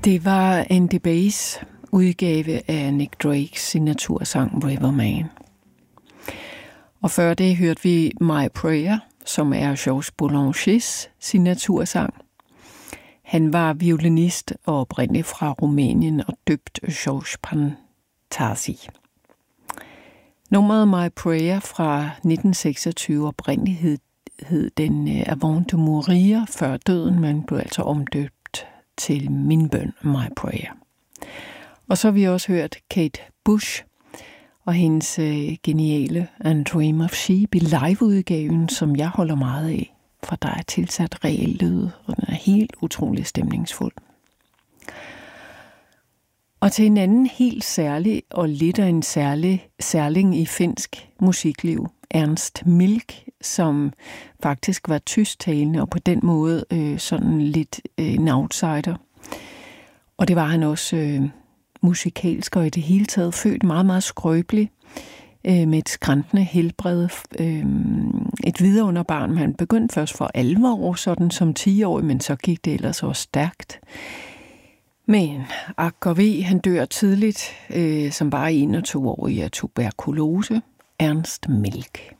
Det var en Bass udgave af Nick Drakes signatursang Riverman. Og før det hørte vi My Prayer, som er Georges Boulangers signatursang. Han var violinist og oprindeligt fra Rumænien og døbt Georges Pantasi. Nummeret My Prayer fra 1926 oprindeligt hed den Avant de Mourir, før døden, men blev altså omdøbt til Min bøn, My Prayer. Og så har vi også hørt Kate Bush og hendes geniale And Dream of Sheep i liveudgaven, som jeg holder meget af, for der er tilsat reel lyd, og den er helt utrolig stemningsfuld. Og til en anden helt særlig og lidt af en særling i finsk musikliv, Ernst Milk, som faktisk var tysktalende og på den måde sådan lidt en outsider. Og det var han også musikalsk og i det hele taget født meget, meget skrøbelig med et skrantende helbred. Et vidunderbarn, men han begyndte først for alvor, sådan som 10-årig, men så gik det ellers også stærkt. Men AKV, han dør tidligt, som bare 21-årig af tuberkulose. Ernst Milk.